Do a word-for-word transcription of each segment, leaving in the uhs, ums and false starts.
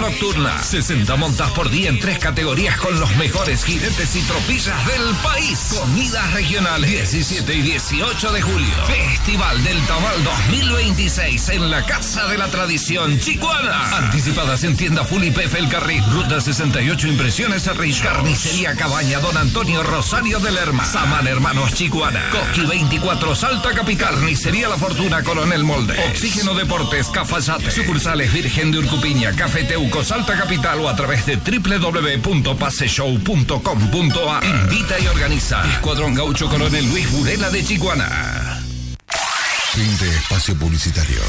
nocturna. sesenta montas por día en tres categorías con los mejores jinetes y tropillas del país. Comidas regionales, diecisiete y dieciocho de julio. Festival del Tamal dos mil veintiséis en la Casa de la Tradición Chicuana. Anticipadas en tienda Full y P F El Carril. Ruta sesenta y ocho, Impresiones Cerrillos. Carnicería Cabaña Don Antonio Rosario de Lerma. Saman Hermanos Chicuana. Coqui veinticuatro Salta Capital. Carnicería La Fortuna Coronel Molde. Oxígeno Deportes Cafayate. Sucursales Virgen de Urcupiña, Café Teuco, Salta Capital o a través de doble u doble u doble u punto paseshow punto com punto a r. Invita y organiza Escuadrón Gaucho Coronel Luis Burela de Chicuana. Fin de espacio publicitario.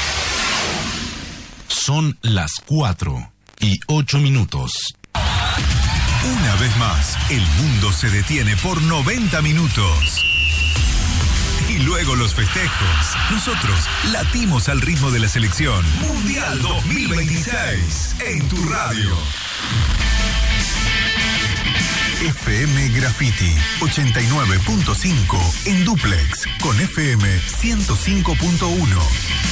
Son las cuatro y ocho minutos. Una vez más, el mundo se detiene por noventa minutos. Y luego los festejos. Nosotros latimos al ritmo de la selección. Mundial dos mil veintiséis en tu radio. F M Graffiti ochenta y nueve punto cinco en dúplex con F M ciento cinco punto uno.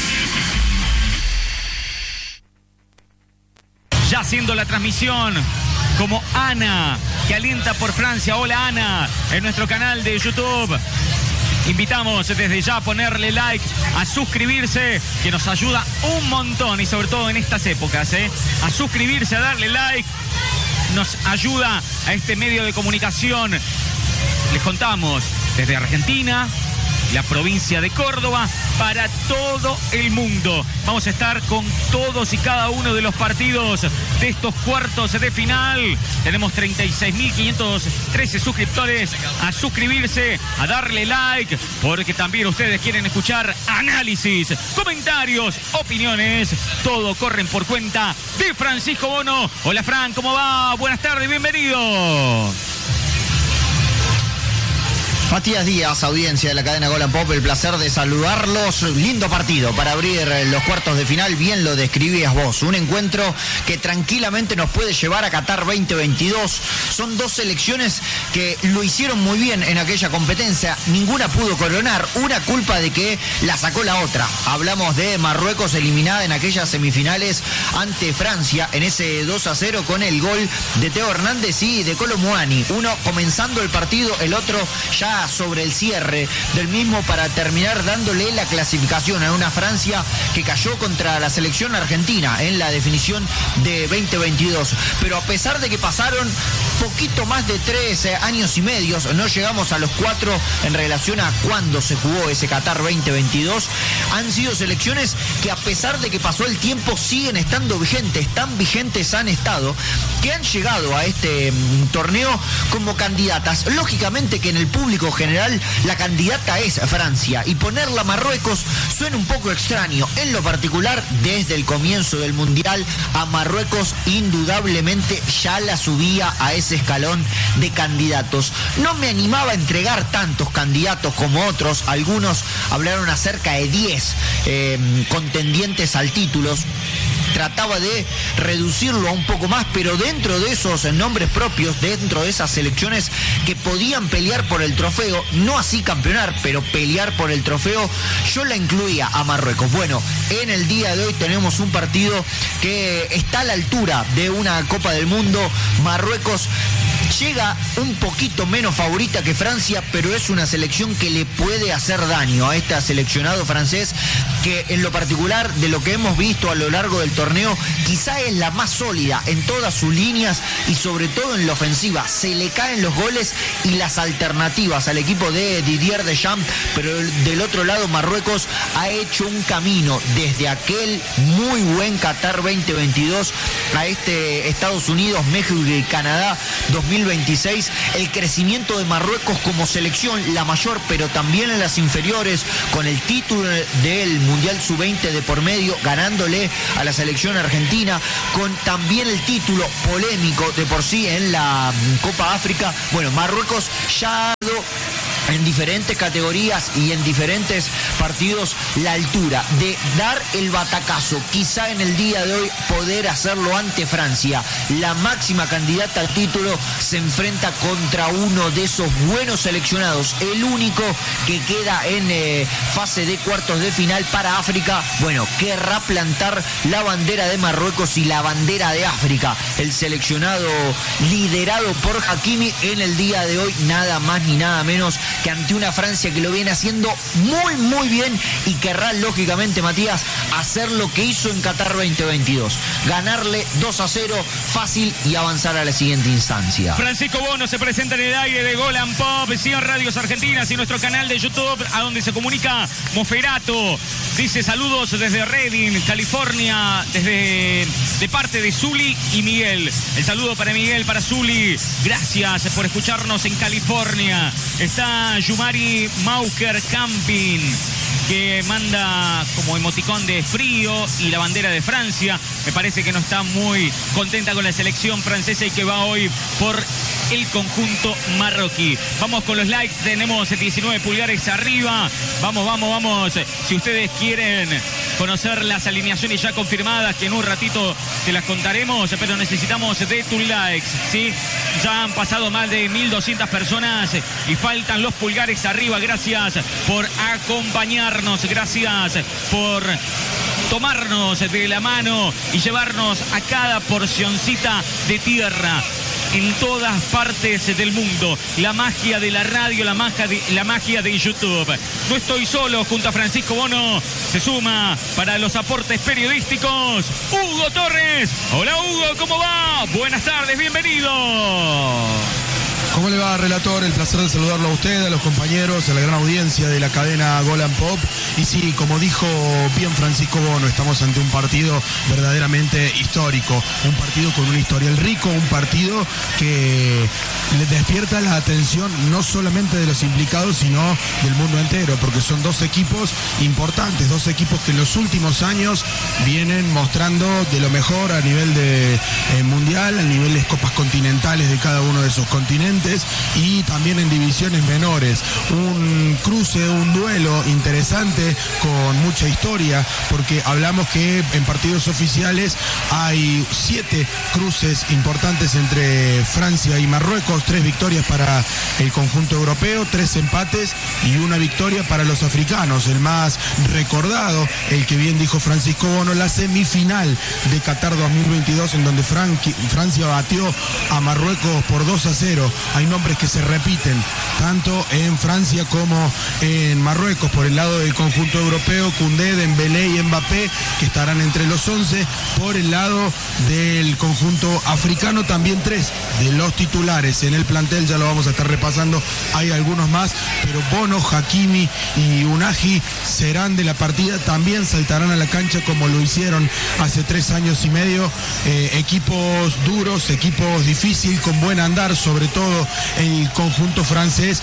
Ya haciendo la transmisión como Ana, que alienta por Francia. Hola Ana, en nuestro canal de YouTube. Invitamos desde ya a ponerle like, a suscribirse, que nos ayuda un montón y sobre todo en estas épocas, ¿eh? A suscribirse, a darle like, nos ayuda a este medio de comunicación. Les contamos desde Argentina, la provincia de Córdoba, para todo el mundo. Vamos a estar con todos y cada uno de los partidos de estos cuartos de final. Tenemos treinta y seis mil quinientos trece suscriptores. A suscribirse, a darle like, porque también ustedes quieren escuchar análisis, comentarios, opiniones. Todo corren por cuenta de Francisco Bono. Hola Fran, ¿cómo va? Buenas tardes, bienvenido. Matías Díaz, audiencia de la cadena Gol and Pop, el placer de saludarlos. Lindo partido para abrir los cuartos de final, bien lo describías vos. Un encuentro que tranquilamente nos puede llevar a Qatar veinte veintidós. Son dos selecciones que lo hicieron muy bien en aquella competencia. Ninguna pudo coronar, una culpa de que la sacó la otra. Hablamos de Marruecos eliminada en aquellas semifinales ante Francia en ese dos a cero con el gol de Teo Hernández y de Kolo Muani. Uno comenzando el partido, el otro ya sobre el cierre del mismo para terminar dándole la clasificación a una Francia que cayó contra la selección argentina en la definición de veinte veintidós. Pero a pesar de que pasaron poquito más de tres años y medio, no llegamos a los cuatro en relación a cuándo se jugó ese Qatar veinte veintidós, han sido selecciones que a pesar de que pasó el tiempo siguen estando vigentes, tan vigentes han estado, que han llegado a este mm, torneo como candidatas. Lógicamente que en el público general la candidata es Francia y ponerla a Marruecos suena un poco extraño. En lo particular, desde el comienzo del Mundial, a Marruecos indudablemente ya la subía a ese escalón de candidatos. No me animaba a entregar tantos candidatos como otros. Algunos hablaron acerca de diez eh, contendientes al título. Trataba de reducirlo a un poco más, pero dentro de esos nombres propios, dentro de esas selecciones que podían pelear por el trofeo, no así campeonar, pero pelear por el trofeo, yo la incluía a Marruecos. Bueno, en el día de hoy tenemos un partido que está a la altura de una Copa del Mundo. Marruecos llega un poquito menos favorita que Francia, pero es una selección que le puede hacer daño a este seleccionado francés, que en lo particular de lo que hemos visto a lo largo del torneo, quizá es la más sólida en todas sus líneas y sobre todo en la ofensiva. Se le caen los goles y las alternativas al equipo de Didier Deschamps, pero del otro lado Marruecos ha hecho un camino desde aquel muy buen Qatar veinte veintidós a este Estados Unidos, México y Canadá dos mil veintiséis. El crecimiento de Marruecos como selección, la mayor, pero también en las inferiores, con el título del Mundial sub veinte de por medio, ganándole a la selección argentina, con también el título polémico de por sí en la Copa África. Bueno, Marruecos ya ha dado en diferentes categorías y en diferentes partidos la altura de dar el batacazo, quizá en el día de hoy poder hacerlo ante Francia, la máxima candidata al título, se enfrenta contra uno de esos buenos seleccionados, el único que queda en eh, fase de cuartos de final para África. Bueno, querrá plantar la bandera de Marruecos y la bandera de África, el seleccionado liderado por Hakimi en el día de hoy, nada más ni nada menos que ante una Francia que lo viene haciendo muy muy bien y querrá lógicamente, Matías, hacer lo que hizo en Qatar veinte veintidós, ganarle dos a cero fácil y avanzar a la siguiente instancia. Francisco Bono se presenta en el aire de Gol and Pop, cien Radios Argentinas y nuestro canal de YouTube, a donde se comunica Moferato. Dice saludos desde Redding, California, desde de parte de Zuli y Miguel. El saludo para Miguel, para Zuli. Gracias por escucharnos en California. Está Yumari Mauker Camping, que manda como emoticón de frío y la bandera de Francia. Me parece que no está muy contenta con la selección francesa y que va hoy por el conjunto marroquí. Vamos con los likes, tenemos diecinueve pulgares arriba. Vamos, vamos, vamos. Si ustedes quieren conocer las alineaciones ya confirmadas, que en un ratito te las contaremos, pero necesitamos de tus likes, ¿sí? Ya han pasado más de mil doscientas personas y faltan los pulgares arriba. Gracias por acompañarnos, gracias por tomarnos de la mano y llevarnos a cada porcioncita de tierra en todas partes del mundo. La magia de la radio, la magia de, la magia de YouTube. No estoy solo, junto a Francisco Bono se suma para los aportes periodísticos Hugo Torres. Hola Hugo, ¿cómo va? Buenas tardes, bienvenido. ¿Cómo le va, relator? El placer de saludarlo a usted, a los compañeros, a la gran audiencia de la cadena Gol and Pop. Y sí, como dijo bien Francisco Bono, estamos ante un partido verdaderamente histórico, un partido con un historial rico, un partido que le despierta la atención no solamente de los implicados, sino del mundo entero, porque son dos equipos importantes, dos equipos que en los últimos años vienen mostrando de lo mejor a nivel de eh, mundial, a nivel de copas continentales de cada uno de esos continentes, y también en divisiones menores. Un cruce, un duelo interesante con mucha historia, porque hablamos que en partidos oficiales hay siete cruces importantes entre Francia y Marruecos, tres victorias para el conjunto europeo, tres empates y una victoria para los africanos. El más recordado, el que bien dijo Francisco Bono, la semifinal de Qatar dos mil veintidós, en donde Franqui, Francia batió a Marruecos por dos a cero. Hay nombres que se repiten, tanto en Francia como en Marruecos. Por el lado del conjunto europeo, Koundé, Dembélé y Mbappé, que estarán entre los once. Por el lado del conjunto africano, también tres de los titulares en el plantel, ya lo vamos a estar repasando, hay algunos más, pero Bono, Hakimi y Unagi serán de la partida, también saltarán a la cancha como lo hicieron hace tres años y medio. Eh, equipos duros, equipos difíciles, con buen andar, sobre todo el conjunto francés,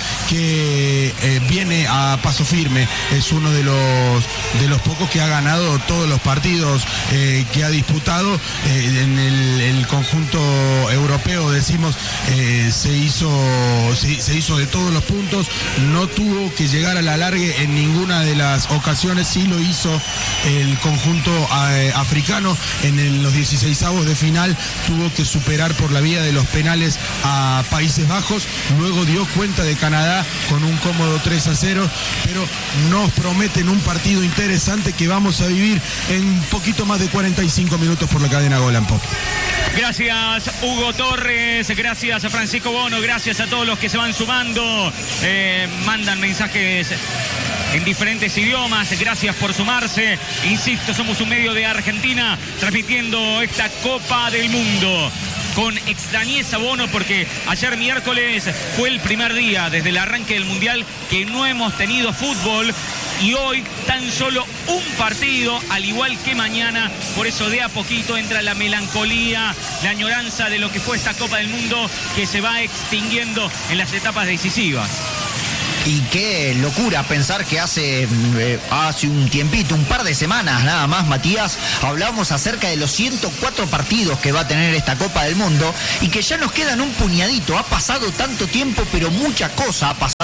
que eh, viene a paso firme. Es uno de los de los pocos que ha ganado todos los partidos eh, que ha disputado. Eh, en el, el conjunto europeo, decimos, eh, se hizo se, se hizo de todos los puntos, no tuvo que llegar a la alargue en ninguna de las ocasiones. Sí lo hizo el conjunto eh, africano en el, los dieciseisavos de final, tuvo que superar por la vía de los penales a Países Bajos, luego dio cuenta de Canadá con un cómodo tres a cero, pero nos prometen un partido interesante que vamos a vivir en un poquito más de cuarenta y cinco minutos por la cadena Gol and Pop. Gracias Hugo Torres, gracias a Francisco Bono, gracias a todos los que se van sumando, eh, mandan mensajes en diferentes idiomas, gracias por sumarse. Insisto, somos un medio de Argentina transmitiendo esta Copa del Mundo. Con extrañeza, Bono, porque ayer miércoles fue el primer día desde el arranque del Mundial que no hemos tenido fútbol, y hoy tan solo un partido, al igual que mañana. Por eso de a poquito entra la melancolía, la añoranza de lo que fue esta Copa del Mundo, que se va extinguiendo en las etapas decisivas. Y qué locura pensar que hace, eh, hace un tiempito, un par de semanas nada más, Matías, hablábamos acerca de los ciento cuatro partidos que va a tener esta Copa del Mundo y que ya nos quedan un puñadito. Ha pasado tanto tiempo, pero mucha cosa ha pasado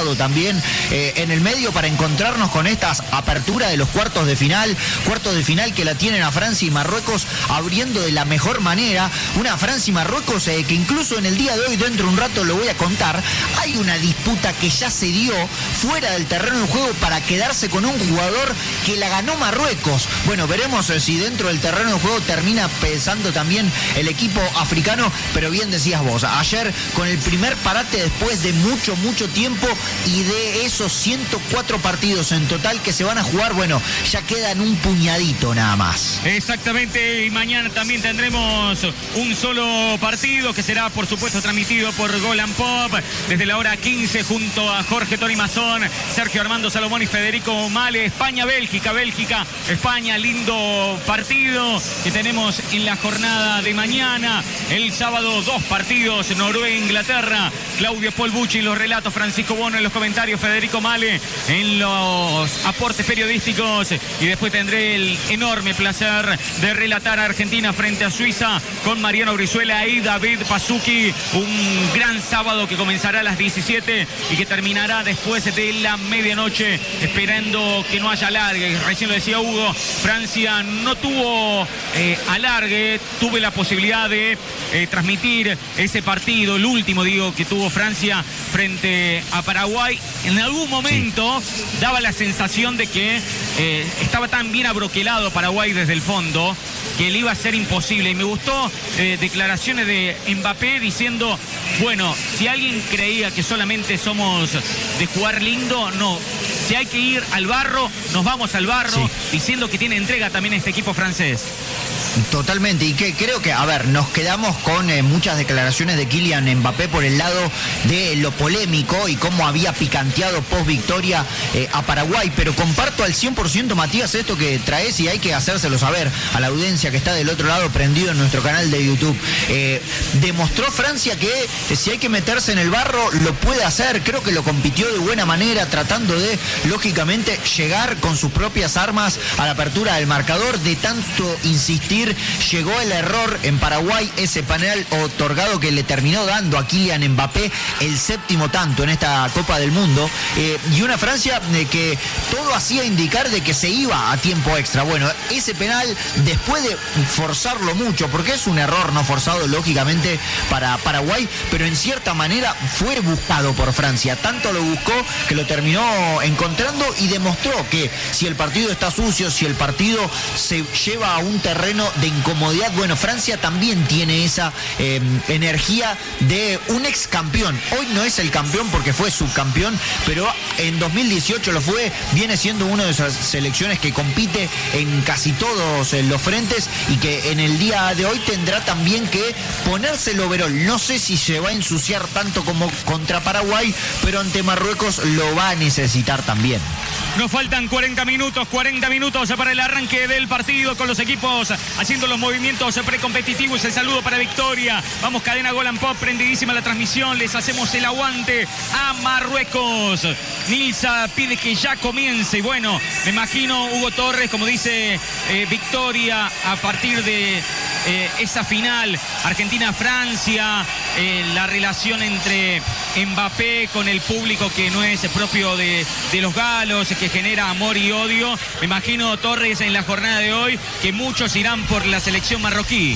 todo también eh, en el medio para encontrarnos con estas aperturas de los cuartos de final, cuartos de final que la tienen a Francia y Marruecos abriendo de la mejor manera, una Francia y Marruecos eh, que incluso en el día de hoy, dentro de un rato lo voy a contar, hay una disputa que ya se dio fuera del terreno de juego para quedarse con un jugador que la ganó Marruecos. Bueno, veremos eh, si dentro del terreno de juego termina pesando también el equipo africano, pero bien decías vos, ayer con el primer parate después de mucho, mucho tiempo y de esos ciento cuatro partidos en total que se van a jugar, bueno, ya quedan un puñadito nada más. Exactamente, y mañana también tendremos un solo partido que será, por supuesto, transmitido por Golan Pop desde la hora quince junto a Jorge Tony Mazón, Sergio Armando Salomón y Federico Male. España-Bélgica, Bélgica-España, lindo partido que tenemos en la jornada de mañana. El sábado dos partidos, Noruega-Inglaterra, Claudio Polbucci en los relatos, Francisco Bono en los comentarios, Federico Male en los aportes periodísticos, y después tendré el enorme placer de relatar a Argentina frente a Suiza con Mariano Brizuela y David Pasuki, un gran sábado que comenzará a las diecisiete y que terminará después de la medianoche, esperando que no haya alargue. Recién lo decía Hugo, Francia no tuvo eh, alargue, tuve la posibilidad de eh, transmitir ese partido, el último digo que tuvo Francia frente a Paraguay. En algún momento sí daba la sensación de que eh, estaba tan bien abroquelado Paraguay desde el fondo que le iba a ser imposible, y me gustó eh, declaraciones de Mbappé diciendo, bueno, si alguien creía que solamente somos de jugar lindo, no, si hay que ir al barro, nos vamos al barro, sí, diciendo que tiene entrega también este equipo francés. Totalmente, y que creo que, a ver, nos quedamos con eh, muchas declaraciones de Kylian Mbappé por el lado de lo polémico y cómo había picanteado post victoria eh, a Paraguay, pero comparto al cien por ciento, Matías, esto que traes, y hay que hacérselo saber a la audiencia que está del otro lado prendido en nuestro canal de YouTube. Eh, demostró Francia que eh, si hay que meterse en el barro lo puede hacer, creo que lo compitió de buena manera, tratando de, lógicamente, llegar con sus propias armas a la apertura del marcador. De tanto insistir, llegó el error en Paraguay, ese penal otorgado que le terminó dando a Kylian Mbappé el séptimo tanto en esta Copa del Mundo, eh, y una Francia eh, que todo hacía indicar de que se iba a tiempo extra. Bueno, ese penal, después de forzarlo mucho, porque es un error no forzado lógicamente para Paraguay, pero en cierta manera fue buscado por Francia, tanto lo buscó que lo terminó encontrando y demostró que si el partido está sucio, si el partido se lleva a un terreno de incomodidad, bueno, Francia también tiene esa eh, energía de un ex campeón. Hoy no es el campeón porque fue subcampeón, pero en dos mil dieciocho lo fue, viene siendo una de esas selecciones que compite en casi todos eh, los frentes, y que en el día de hoy tendrá también que ponerse el overol. No sé si se va a ensuciar tanto como contra Paraguay, pero ante Marruecos lo va a necesitar también. Nos faltan cuarenta minutos, cuarenta minutos para el arranque del partido, con los equipos haciendo los movimientos precompetitivos. El saludo para Victoria. Vamos, cadena Golan Pop, prendidísima la transmisión. Les hacemos el aguante a Marruecos. Nilsa pide que ya comience. Y bueno, me imagino Hugo Torres, como dice eh, Victoria, a partir de eh, esa final Argentina-Francia, eh, la relación entre Mbappé con el público que no es propio de, de los galos, que genera amor y odio. Me imagino, Torres, en la jornada de hoy, que muchos irán por la selección marroquí.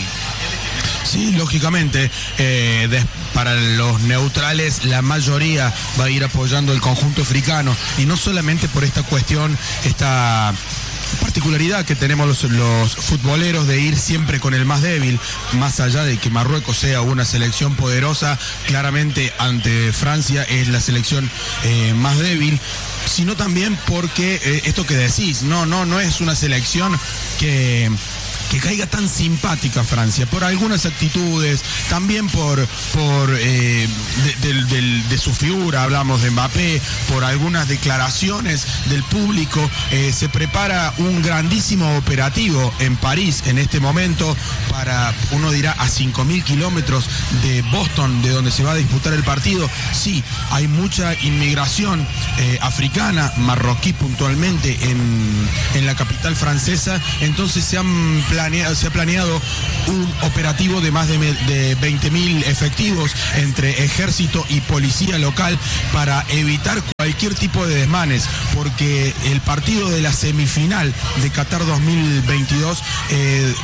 Sí, lógicamente, eh, de, para los neutrales la mayoría va a ir apoyando el conjunto africano, y no solamente por esta cuestión, esta particularidad que tenemos los, los futboleros de ir siempre con el más débil, más allá de que Marruecos sea una selección poderosa, claramente ante Francia es la selección eh, más débil, sino también porque eh, esto que decís, no, no, no es una selección que... que caiga tan simpática Francia, por algunas actitudes, también por, por eh, de, de, de, de su figura, hablamos de Mbappé, por algunas declaraciones del público. Eh, se prepara un grandísimo operativo en París en este momento, para, uno dirá, a cinco mil kilómetros de Boston, de donde se va a disputar el partido. Sí, hay mucha inmigración eh, africana, marroquí puntualmente, en, en la capital francesa, entonces se han planea, se ha planeado un operativo de más de, de veinte mil efectivos entre ejército y policía local para evitar cualquier tipo de desmanes, porque el partido de la semifinal de Qatar dos mil veintidós eh,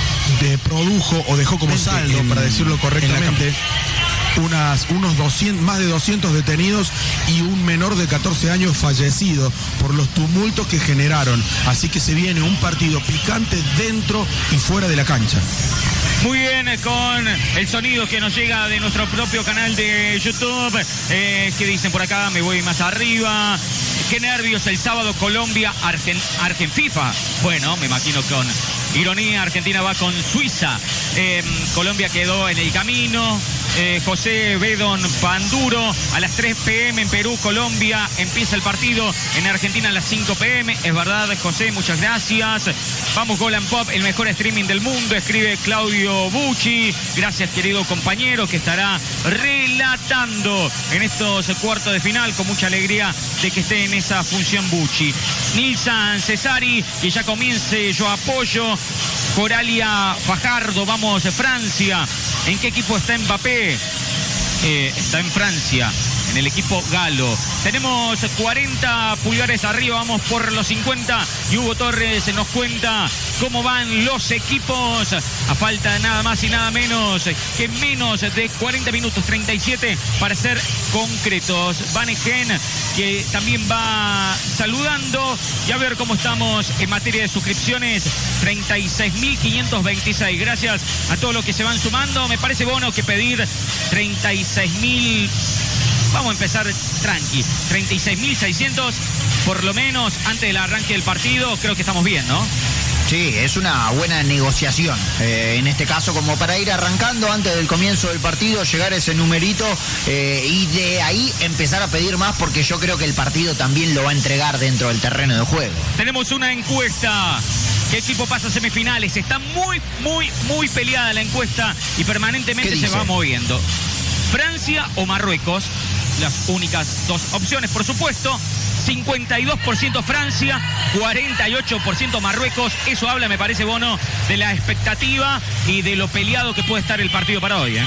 de produjo o dejó como saldo, en, para decirlo correctamente, unas, unos doscientos, más de doscientos detenidos y un menor de catorce años fallecido por los tumultos que generaron. Así que se viene un partido picante dentro y fuera de la cancha. Muy bien, con el sonido que nos llega de nuestro propio canal de YouTube. Eh, ¿Qué dicen por acá? Me voy más arriba. Qué nervios el sábado Colombia, Argen, Argen FIFA. Bueno, me imagino con ironía, Argentina va con Suiza. Eh, Colombia quedó en el camino. Eh, José Bedon Panduro, a las tres pe eme en Perú, Colombia, empieza el partido. En Argentina a las cinco pe eme. Es verdad, José, muchas gracias. Vamos, Golan Pop, el mejor streaming del mundo, escribe Claudio Bucci. Gracias, querido compañero, que estará relatando en estos cuartos de final, con mucha alegría de que esté en esa función Bucci. Nilsan Cesari, que ya comience, yo apoyo. Coralia Fajardo, vamos, Francia. ¿En qué equipo está Mbappé? Eh, está en Francia, en el equipo galo. Tenemos cuarenta pulgares arriba, vamos por los cincuenta. Y Hugo Torres nos cuenta cómo van los equipos. A falta de nada más y nada menos que menos de cuarenta minutos, treinta y siete para ser concretos. Van Egen, que también va saludando. Y a ver cómo estamos en materia de suscripciones. treinta y seis mil quinientos veintiséis. Gracias a todos los que se van sumando. Me parece bueno que pedir treinta y seis mil... Vamos a empezar tranqui. treinta y seis mil seiscientos por lo menos antes del arranque del partido. Creo que estamos bien, ¿no? Sí, es una buena negociación. Eh, en este caso, como para ir arrancando antes del comienzo del partido, llegar a ese numerito eh, y de ahí empezar a pedir más, porque yo creo que el partido también lo va a entregar dentro del terreno de juego. Tenemos una encuesta. ¿Qué equipo pasa a semifinales? Está muy, muy, muy peleada la encuesta y permanentemente se va moviendo. ¿Francia o Marruecos? Las únicas dos opciones, por supuesto. cincuenta y dos por ciento Francia, cuarenta y ocho por ciento Marruecos. Eso habla, me parece, Bono, de la expectativa y de lo peleado que puede estar el partido para hoy, ¿eh?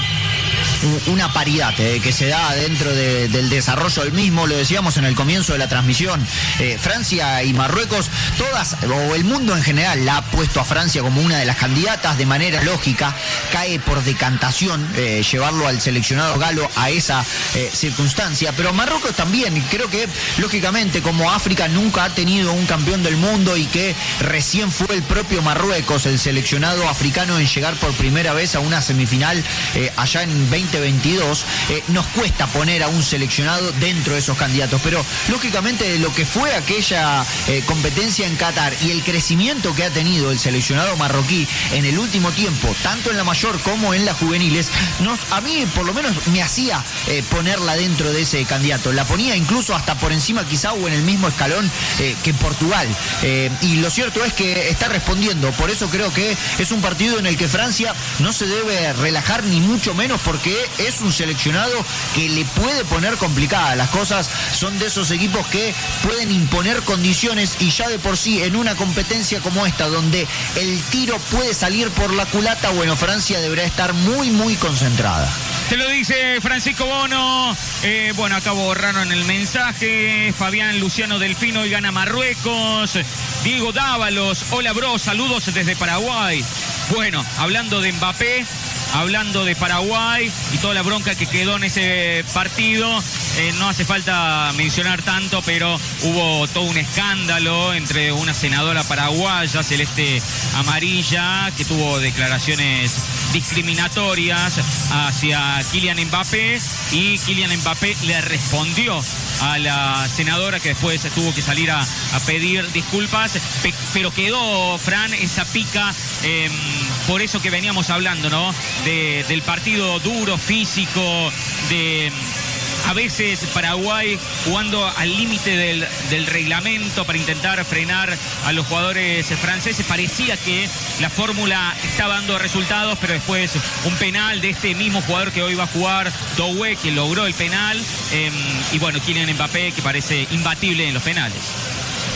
Una paridad eh, que se da dentro de, del desarrollo del mismo, lo decíamos en el comienzo de la transmisión. eh, Francia y Marruecos, todas, o el mundo en general, la ha puesto a Francia como una de las candidatas de manera lógica. Cae por decantación eh, llevarlo al seleccionado galo a esa eh, circunstancia, pero Marruecos también, creo que lógicamente, como África nunca ha tenido un campeón del mundo y que recién fue el propio Marruecos el seleccionado africano en llegar por primera vez a una semifinal eh, allá en veinte veintidós, eh, nos cuesta poner a un seleccionado dentro de esos candidatos, pero lógicamente lo que fue aquella eh, competencia en Qatar y el crecimiento que ha tenido el seleccionado marroquí en el último tiempo, tanto en la mayor como en las juveniles, nos, a mí por lo menos me hacía eh, ponerla dentro de ese candidato. La ponía incluso hasta por encima quizá o en el mismo escalón eh, que Portugal, eh, y lo cierto es que está respondiendo. Por eso creo que es un partido en el que Francia no se debe relajar ni mucho menos, porque es un seleccionado que le puede poner complicadas las cosas. Son de esos equipos que pueden imponer condiciones, y ya de por sí en una competencia como esta, donde el tiro puede salir por la culata, bueno, Francia deberá estar muy muy concentrada. Te lo dice Francisco Bono. Eh, bueno, acá borraron el mensaje. Fabián Luciano Delfino, y gana Marruecos. Diego Dávalos, hola bro, saludos desde Paraguay. Bueno, hablando de Mbappé, hablando de Paraguay y toda la bronca que quedó en ese partido, eh, no hace falta mencionar tanto, pero hubo todo un escándalo entre una senadora paraguaya, celeste amarilla, que tuvo declaraciones discriminatorias hacia Kylian Mbappé, y Kylian Mbappé le respondió a la senadora, que después tuvo que salir a, a pedir disculpas, pe pero quedó, Fran, esa pica, eh, por eso que veníamos hablando, ¿no? De, del partido duro, físico, de a veces Paraguay jugando al límite del, del reglamento para intentar frenar a los jugadores franceses. Parecía que la fórmula estaba dando resultados, pero después un penal de este mismo jugador que hoy va a jugar, Doué, que logró el penal, eh, y bueno, Kylian Mbappé, que parece imbatible en los penales.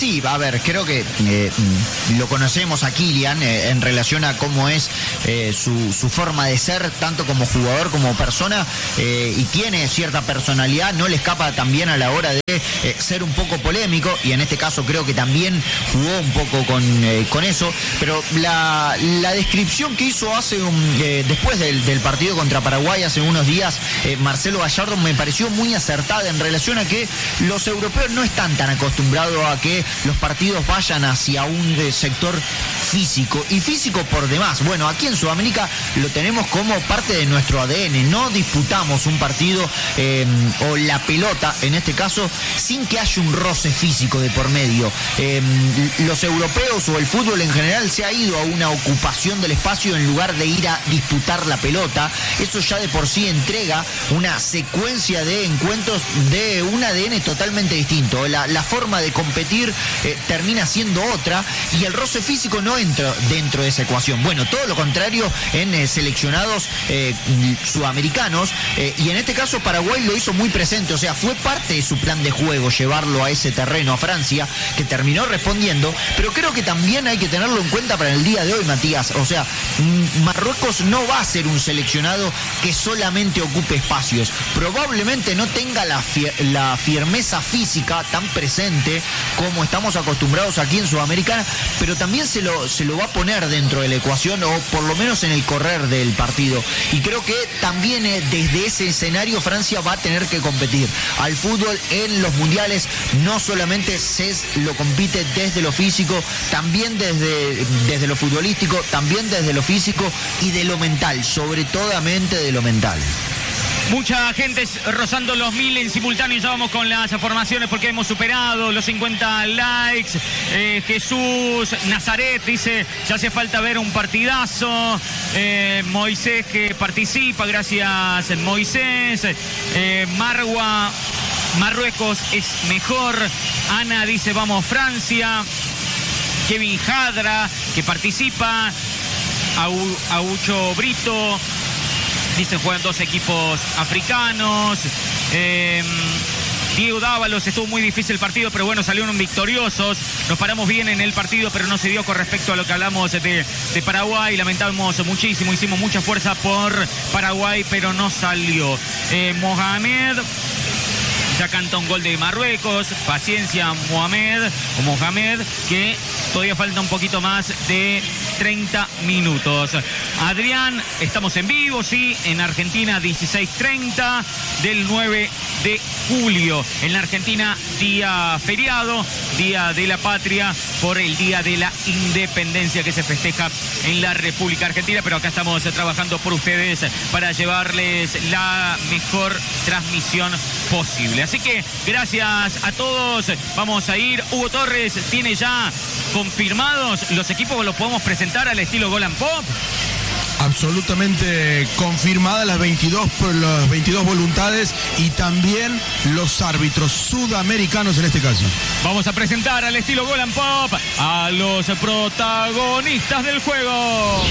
Sí, a ver, creo que eh, lo conocemos a Kylian eh, en relación a cómo es eh, su, su forma de ser, tanto como jugador como persona, eh, y tiene cierta personalidad, no le escapa también a la hora de eh, ser un poco polémico, y en este caso creo que también jugó un poco con, eh, con eso, pero la, la descripción que hizo hace un, eh, después del, del partido contra Paraguay hace unos días, eh, Marcelo Gallardo, me pareció muy acertada en relación a que los europeos no están tan acostumbrados a que los partidos vayan hacia un eh, sector físico, y físico por demás. Bueno, aquí en Sudamérica lo tenemos como parte de nuestro A D N, no disputamos un partido eh, o la pelota en este caso sin que haya un roce físico de por medio. Eh, los europeos o el fútbol en general se ha ido a una ocupación del espacio en lugar de ir a disputar la pelota. Eso ya de por sí entrega una secuencia de encuentros de un A D N totalmente distinto. La, la forma de competir eh, termina siendo otra, y el roce físico no entra dentro de esa ecuación. Bueno, todo lo contrario en eh, seleccionados eh, sudamericanos, eh, y en este caso Paraguay lo hizo muy presente, o sea, fue parte de su plan de juego llevarlo a ese terreno a Francia, que terminó respondiendo, pero creo que también hay que tenerlo en cuenta para el día de hoy, Matías. O sea, Marruecos no va a ser un seleccionado que solamente ocupe espacios, probablemente no tenga la, fie- la firmeza física tan presente como estamos acostumbrados aquí en Sudamérica, pero también se lo, se lo va a poner dentro de la ecuación, o por lo menos en el correr del partido, y creo que también eh, desde ese escenario Francia va a tener que competir. Al fútbol en los mundiales no solamente se lo compite desde lo físico, también desde, desde lo futbolístico, también desde lo físico y de lo mental, sobre todo de lo mental. Mucha gente rozando los mil en simultáneo. Ya vamos con las formaciones porque hemos superado los cincuenta likes. Eh, Jesús Nazaret dice, ya hace falta ver un partidazo. Eh, Moisés que participa, gracias Moisés. Eh, Marwa, Marruecos es mejor. Ana dice, vamos Francia. Kevin Jadra que participa. Aucho Brito dice, juegan dos equipos africanos. Eh, Diego Dávalos, estuvo muy difícil el partido, pero bueno, salieron victoriosos. Nos paramos bien en el partido, pero no se dio con respecto a lo que hablamos de, de Paraguay. Lamentamos muchísimo, hicimos mucha fuerza por Paraguay, pero no salió. Eh, Mohamed ya canta un gol de Marruecos. Paciencia, Mohamed, o Mohamed, que todavía falta un poquito más de treinta minutos. Adrián, estamos en vivo, sí, en Argentina, dieciséis treinta del nueve de julio. En la Argentina, día feriado, día de la patria, por el día de la independencia que se festeja en la República Argentina, pero acá estamos trabajando por ustedes para llevarles la mejor transmisión posible. Así que gracias a todos. Vamos a ir. Hugo Torres tiene ya confirmados los equipos, los podemos presentar al estilo Golan Pop. Absolutamente confirmadas las veintidós, las veintidós voluntades y también los árbitros sudamericanos en este caso. Vamos a presentar al estilo Golan Pop a los protagonistas del juego.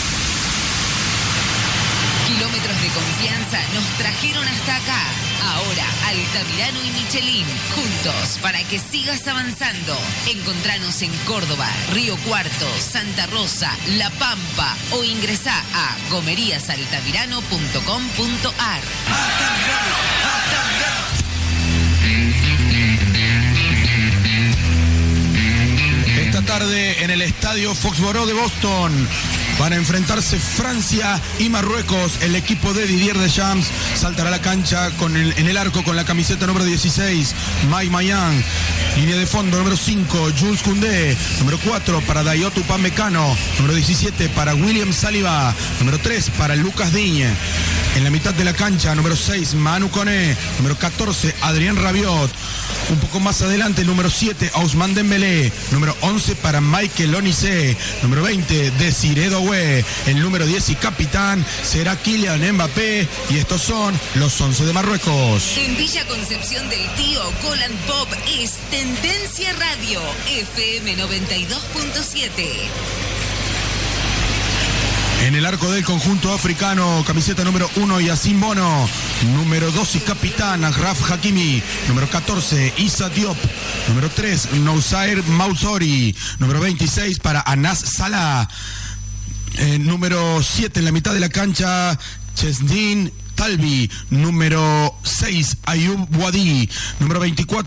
Kilómetros de confianza nos trajeron hasta acá. Ahora Altamirano y Michelin, juntos para que sigas avanzando. Encontranos en Córdoba, Río Cuarto, Santa Rosa, La Pampa o ingresá a gomerías altamirano punto com punto ar. Esta tarde en el estadio Foxborough de Boston van a enfrentarse Francia y Marruecos. El equipo de Didier Deschamps saltará a la cancha con el, en el arco con la camiseta número dieciséis, Mike Mayan. Línea de fondo número cinco, Jules Koundé. Número cuatro para Dayot Upamecano. Número diecisiete para William Saliba. Número tres para Lucas Digne. En la mitad de la cancha, número seis, Manu Koné. Número catorce, Adrien Rabiot. Un poco más adelante, el número siete, Ousmane Dembélé. Número once para Michael Olise. Número veinte, Desiré Doué. El número diez y capitán será Kylian Mbappé. Y estos son los once de Marruecos. En Villa Concepción del Tío, Golan Pop es Tendencia Radio, F M noventa y dos punto siete. En el arco del conjunto africano, camiseta número uno, Yacine Bono. Número dos y capitán, Achraf Hakimi. Número catorce, Issa Diop. Número tres, Noussair Mausori. Número veintiséis para Anas Salah. Eh, número siete en la mitad de la cancha, Chesdin Talbi. Número seis, Ayub Wadi. Número veinticuatro,